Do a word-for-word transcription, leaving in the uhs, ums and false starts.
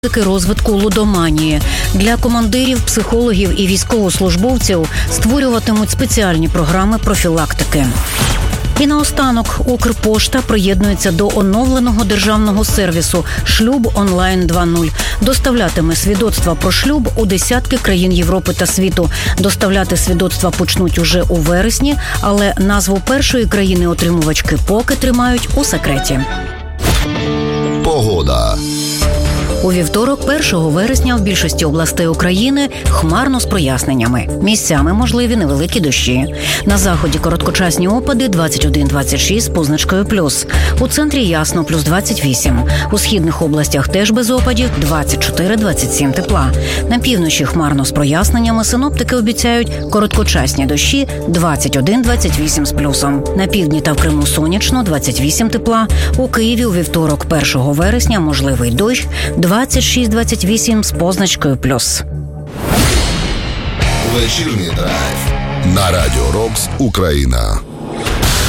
розвитку лудоманії. Для командирів, психологів і військовослужбовців створюватимуть спеціальні програми профілактики. І наостанок Укрпошта приєднується до оновленого державного сервісу «Шлюб онлайн два нуль». Доставлятиме свідоцтва про шлюб у десятки країн Європи та світу. Доставляти свідоцтва почнуть уже у вересні, але назву першої країни-отримувачки поки тримають у секреті. Погода. У вівторок, першого вересня, в більшості областей України хмарно з проясненнями. Місцями можливі невеликі дощі. На заході короткочасні опади двадцять один - двадцять шість з позначкою плюс. У центрі ясно, плюс двадцять вісім. У східних областях теж без опадів двадцять чотири - двадцять сім тепла. На півночі хмарно з проясненнями, синоптики обіцяють короткочасні дощі двадцять один - двадцять вісім з плюсом. На півдні та в Криму сонячно, двадцять вісім тепла. У Києві у вівторок, першого вересня, можливий дощ двадцять шість - двадцять вісім з позначкою плюс. Вечірній драйв на Радіо Рокс Україна.